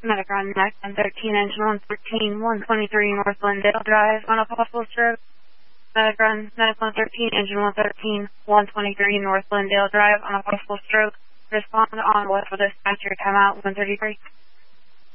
Metacron Neck 113, engine 113, 123 North Glendale Drive on a possible stroke. Metacron Neck 113, engine 113, 123 North Glendale Drive on a possible stroke. Respond on what for dispatcher, timeout 133.